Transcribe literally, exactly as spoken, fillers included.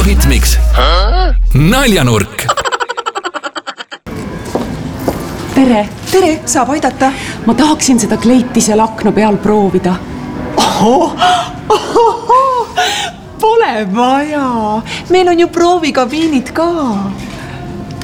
Hitmix. Naljanurk. Tere. Tere, saab aidata. Ma tahaksin seda kleiti seal akna peal proovida. Oho, oho, pole vaja. Meil on ju proovikabiinid ka.